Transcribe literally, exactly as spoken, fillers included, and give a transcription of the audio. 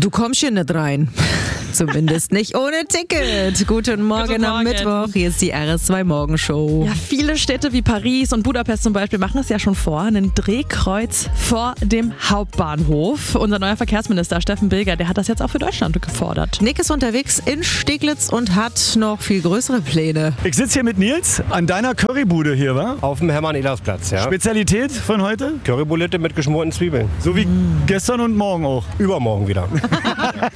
Du kommst hier nicht rein. Zumindest nicht ohne Ticket. Guten Morgen, Guten am Morgen. Mittwoch. Hier ist die R S zwei Morgenshow. Ja, viele Städte wie Paris und Budapest zum Beispiel machen es ja schon vor. Ein Drehkreuz vor dem Hauptbahnhof. Unser neuer Verkehrsminister Steffen Bilger, der hat das jetzt auch für Deutschland gefordert. Nick ist unterwegs in Steglitz und hat noch viel größere Pläne. Ich sitze hier mit Nils an deiner Currybude hier, wa? Auf dem Hermann-Ehlers-Platz, ja. Spezialität von heute? Currybulette mit geschmorten Zwiebeln. So wie gestern und morgen auch. Übermorgen wieder.